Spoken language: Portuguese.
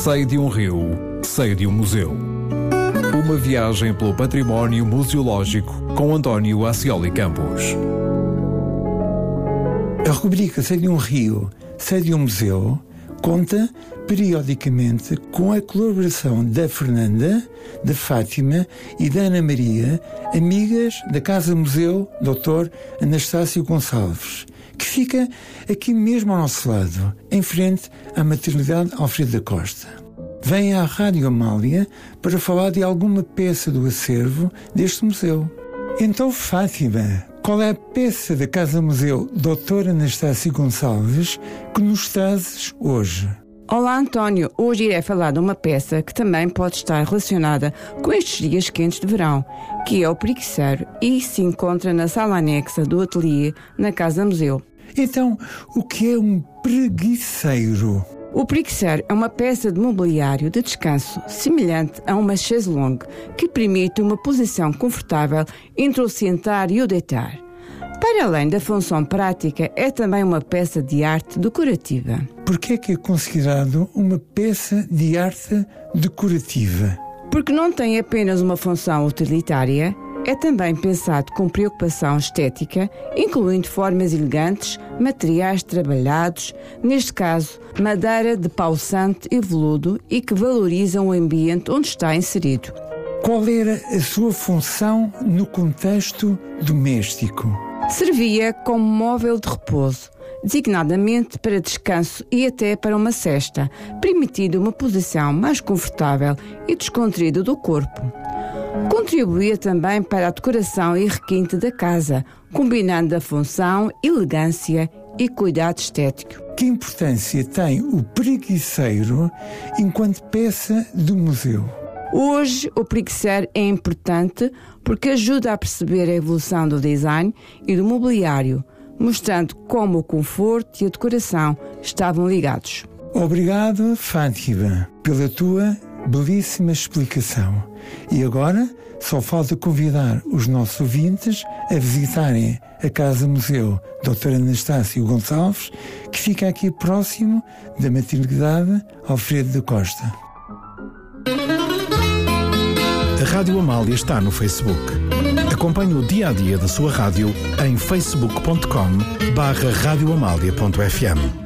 Sei de um rio, sei de um museu. Uma viagem pelo património museológico com António Ascioli Campos. A rubrica Sei de um rio, sei de um museu conta periodicamente com a colaboração da Fernanda, da Fátima e da Ana Maria, amigas da Casa Museu Dr. Anastácio Gonçalves, que fica aqui mesmo ao nosso lado, em frente à maternidade Alfredo da Costa. Vem à Rádio Amália para falar de alguma peça do acervo deste museu. Então, Fátima, qual é a peça da Casa Museu Dr. Anastácio Gonçalves que nos trazes hoje? Olá, António. Hoje irei falar de uma peça que também pode estar relacionada com estes dias quentes de verão, que é o Preguiceiro, e se encontra na sala anexa do ateliê na Casa Museu. Então, o que é um preguiceiro? O preguiceiro é uma peça de mobiliário de descanso semelhante a uma chaise longue que permite uma posição confortável entre o sentar e o deitar. Para além da função prática, é também uma peça de arte decorativa. Por que é considerado uma peça de arte decorativa? Porque não tem apenas uma função utilitária, é também pensado com preocupação estética, incluindo formas elegantes, materiais trabalhados, neste caso, madeira de pau santo e veludo e que valorizam o ambiente onde está inserido. Qual era a sua função no contexto doméstico? Servia como móvel de repouso, designadamente para descanso e até para uma cesta, permitindo uma posição mais confortável e descontraída do corpo. Contribuía também para a decoração e requinte da casa, combinando a função, elegância e cuidado estético. Que importância tem o preguiceiro enquanto peça do museu? Hoje, o preguiceiro é importante porque ajuda a perceber a evolução do design e do mobiliário, mostrando como o conforto e a decoração estavam ligados. Obrigado, Fátima, pela tua belíssima explicação. E agora só falta convidar os nossos ouvintes a visitarem a Casa Museu Dr. Anastácio Gonçalves, que fica aqui próximo da maternidade Alfredo da Costa. A Rádio Amália está no Facebook. Acompanhe o dia-a-dia da sua rádio em facebook.com/radioamalia.fm.